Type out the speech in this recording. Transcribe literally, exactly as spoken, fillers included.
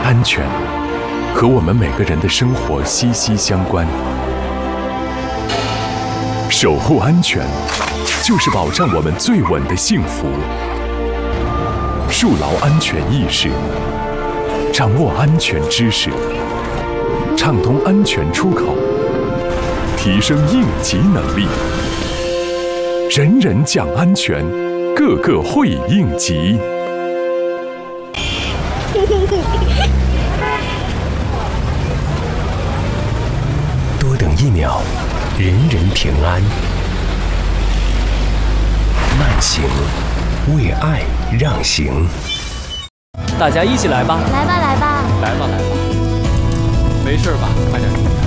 安全和我们每个人的生活息息相关。守护安全，就是保障我们最稳的幸福。树牢安全意识，掌握安全知识，畅通安全出口，提升应急能力。人人讲安全，个个会应急。 多等一秒，人人平安。慢行，为爱让行。 大家一起来吧！ 来吧，来吧， 来吧，来吧！没事吧？快点。